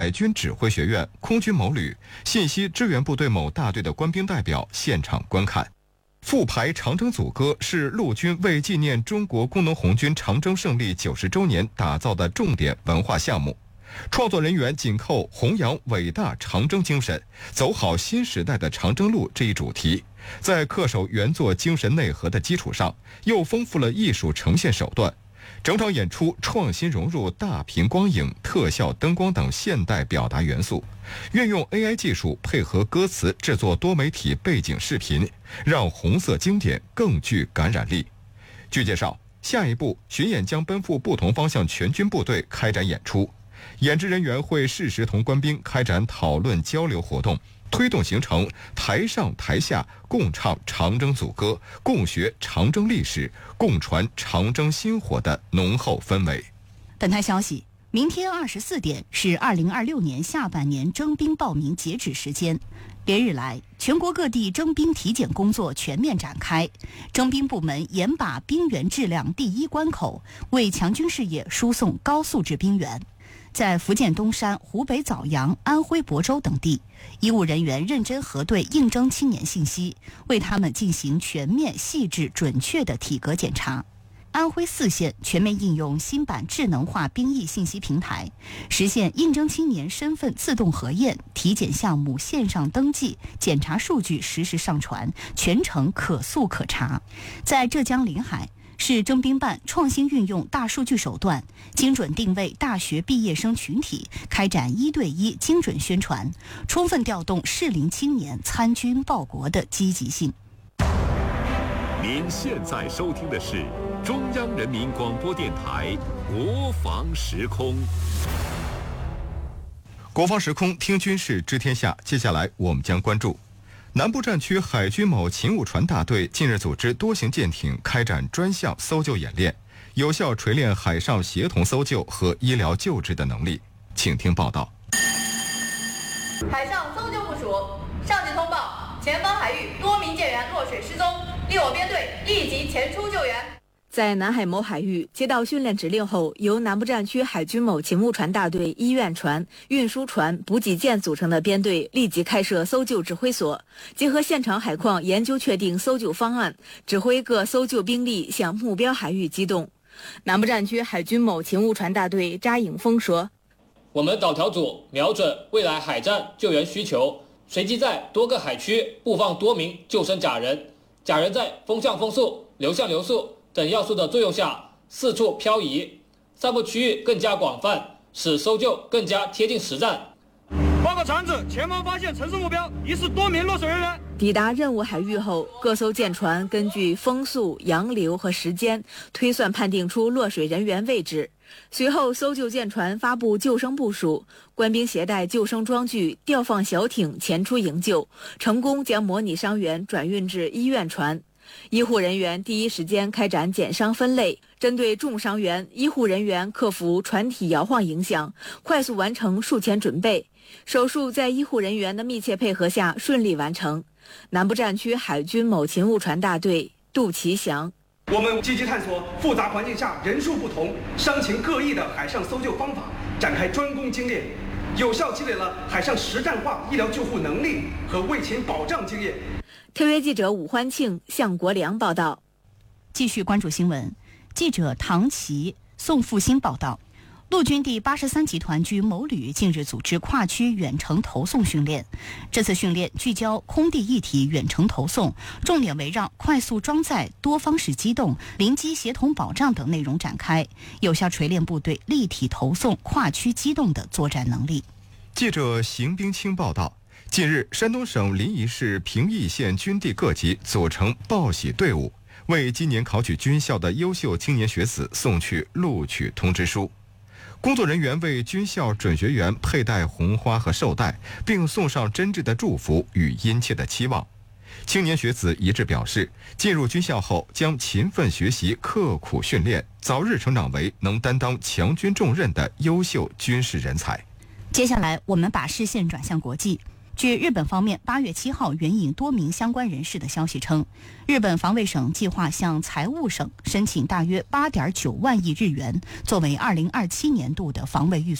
海军指挥学院、空军某旅、信息支援部队某大队的官兵代表现场观看。复排长征组歌是陆军为纪念中国工农红军长征胜利90周年打造的重点文化项目。创作人员紧扣弘扬伟大长征精神，走好新时代的长征路这一主题，在恪守原作精神内核的基础上，又丰富了艺术呈现手段。整场演出创新融入大屏光影、特效灯光等现代表达元素，运用 AI 技术配合歌词制作多媒体背景视频，让红色经典更具感染力。据介绍，下一步巡演将奔赴不同方向全军部队开展演出，演职人员会适时同官兵开展讨论交流活动，推动形成台上台下共唱长征组歌、共学长征历史、共传长征薪火的浓厚氛围。 本台消息，明天24点是2026年下半年征兵报名截止时间。连日来，全国各地征兵体检工作全面展开，征兵部门严把兵员质量第一关口，为强军事业输送高素质兵员。在福建东山、湖北枣阳、安徽亳州等地，医务人员认真核对应征青年信息，为他们进行全面、细致、准确的体格检查。安徽4县全面应用新版智能化兵役信息平台，实现应征青年身份自动核验、体检项目线上登记、检查数据实时上传，全程可溯可查。在浙江临海，市征兵办创新运用大数据手段，精准定位大学毕业生群体，开展1对1精准宣传，充分调动适龄青年参军报国的积极性。 您现在收听的是中央人民广播电台国防时空。 国防时空听军事知天下，接下来我们将关注南部战区海军某勤务船大队近日组织多型舰艇开展专项搜救演练，有效锤炼海上协同搜救和医疗救治的能力。请听报道。 海上搜救部署，上级通报，前方海域多名舰员落水失踪，立我编队立即前出救援。 在南海某海域接到训练指令后，由南部战区海军某勤务船大队医院船、运输船、补给舰组成的编队立即开设搜救指挥所，结合现场海况研究确定搜救方案，指挥各搜救兵力向目标海域机动。南部战区海军某勤务船大队查颖峰说：“ 我们导调组瞄准未来海战救援需求，随机在多个海区布放多名救生假人，假人在风向风速、流向流速等要素的作用下四处漂移，散布区域更加广泛，使搜救更加贴近实战。 报告船只，前方发现城市目标，疑似多名落水人员。” 抵达任务海域后，各艘舰船根据风速、洋流和时间推算判定出落水人员位置。随后，搜救舰船发布救生部署，官兵携带救生装具，调放小艇前出营救，成功将模拟伤员转运至医院船。医护人员第一时间开展减伤分类，针对重伤员，医护人员克服船体摇晃影响，快速完成术前准备。手术在医护人员的密切配合下顺利完成。南部战区海军某勤务船大队杜其祥： 我们积极探索复杂环境下人数不同、伤情各异的海上搜救方法，展开专攻精练，有效积累了海上实战化医疗救护能力和卫勤保障经验。 特约记者武欢庆、向国良报道。 继续关注新闻，记者唐琪、宋复兴报道。陆军第83集团军某旅近日组织跨区远程投送训练，这次训练聚焦空地一体远程投送，重点围绕快速装载、多方式机动、临机协同保障等内容展开，有效锤炼部队立体投送、跨区机动的作战能力。 记者邢冰清报道，近日，山东省临沂市平邑县军地各级组成报喜队伍，为今年考取军校的优秀青年学子送去录取通知书。工作人员为军校准学员佩戴红花和绶带，并送上真挚的祝福与殷切的期望。青年学子一致表示，进入军校后将勤奋学习、刻苦训练，早日成长为能担当强军重任的优秀军事人才。 接下来，我们把视线转向国际。据日本方面8月7号援引多名相关人士的消息称，日本防卫省计划向财务省申请大约8.9万亿日元，作为2027年度的防卫预算。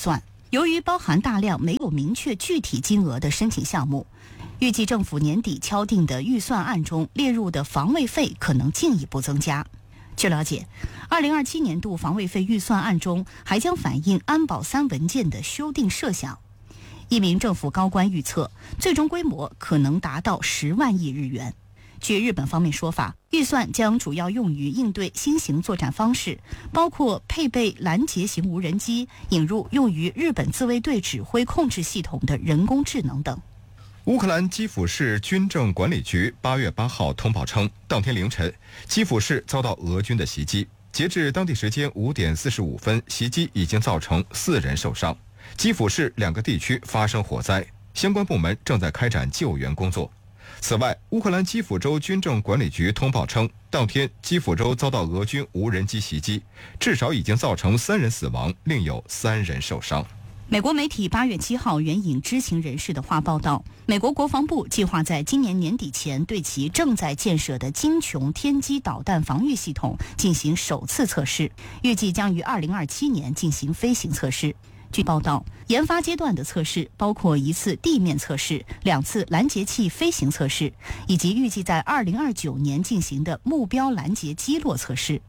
由于包含大量没有明确具体金额的申请项目，预计政府年底敲定的预算案中列入的防卫费可能进一步增加。据了解，2027年度防卫费预算案中还将反映安保3文件的修订设想。一名政府高官预测，最终规模可能达到10万亿日元。据日本方面说法，预算将主要用于应对新型作战方式，包括配备拦截型无人机、引入用于日本自卫队指挥控制系统的人工智能等。 乌克兰基辅市军政管理局8月8号通报称，当天凌晨，基辅市遭到俄军的袭击。截至当地时间5点45分，袭击已经造成4人受伤。基辅市2个地区发生火灾，相关部门正在开展救援工作。此外，乌克兰基辅州军政管理局通报称，当天基辅州遭到俄军无人机袭击，至少已经造成3人死亡，另有3人受伤。 美国媒体8月7号援引知情人士的话报道，美国国防部计划在今年年底前对其正在建设的金琼天基导弹防御系统进行首次测试，预计将于2027年进行飞行测试。据报道，研发阶段的测试包括1次地面测试、2次拦截器飞行测试，以及预计在2029年进行的目标拦截击落测试。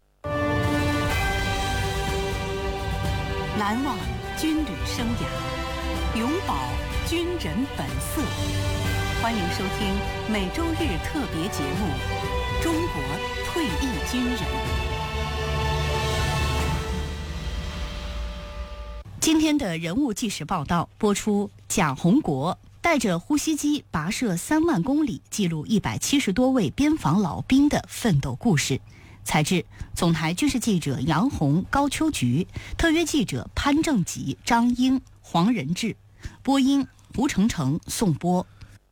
难忘军旅生涯，永葆军人本色。欢迎收听每周日特别节目《中国退役军人》。今天的人物纪实报道播出，蒋宏国带着呼吸机跋涉3万公里，记录170多位边防老兵的奋斗故事。采制总台军事记者杨红、高秋菊，特约记者潘正吉、张英、黄仁志，播音吴成成、宋波。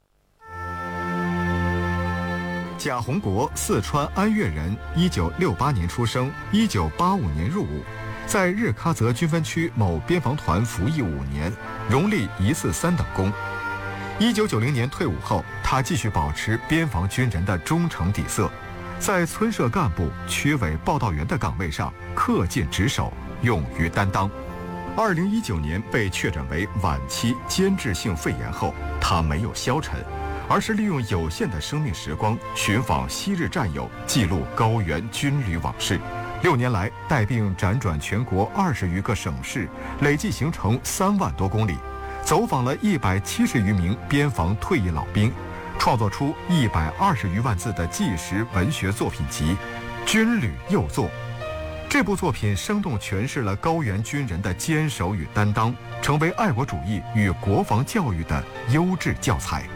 蒋宏国，四川安岳人，1968年出生，1985年入伍，在日喀则军分区某边防团服役5年，荣立1次3等功。1990年退伍后，他继续保持边防军人的忠诚底色，在村社干部、区委报道员的岗位上恪尽职守，勇于担当。2019年被确诊为晚期间质性肺炎后，他没有消沉，而是利用有限的生命时光寻访昔日战友，记录高原军旅往事。6年来，带病辗转全国20余个省市，累计行程3万多公里，走访了170余名边防退役老兵，创作出120余万字的纪实文学作品集《军旅又作》。这部作品生动诠释了高原军人的坚守与担当，成为爱国主义与国防教育的优质教材。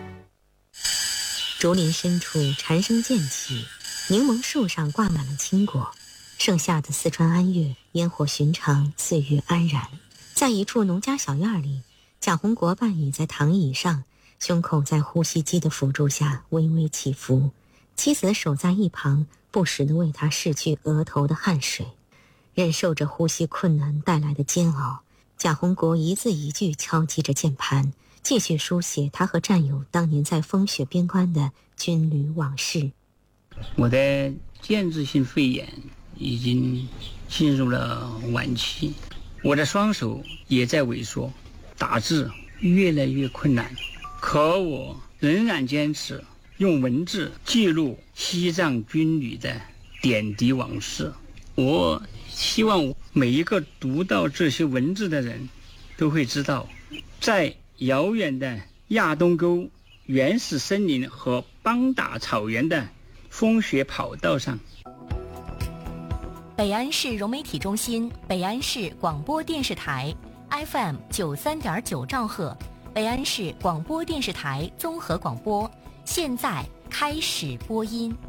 竹林深处蝉声渐起，柠檬树上挂满了青果。盛夏的四川安岳，烟火寻常，岁月安然。在一处农家小院里，蒋宏国半倚在躺椅上，胸口在呼吸机的辅助下微微起伏，妻子守在一旁，不时地为他拭去额头的汗水。忍受着呼吸困难带来的煎熬，蒋宏国一字一句敲击着键盘，继续书写他和战友当年在风雪边关的军旅往事。 我的间质性肺炎已经进入了晚期，我的双手也在萎缩，打字越来越困难，可我仍然坚持用文字记录西藏军旅的点滴往事。我希望每一个读到这些文字的人都会知道，在遥远的亚东沟原始森林和邦达草原的风雪跑道上， 北安市融媒体中心、北安市广播电视台 FM 93.9兆赫，北安市广播电视台综合广播，现在开始播音。